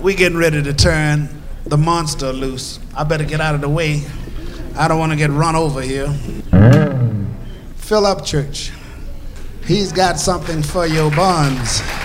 We getting ready to turn the monster loose. I better get out of the way. I don't want to get run over here. Fill up, church. He's got something for your buns.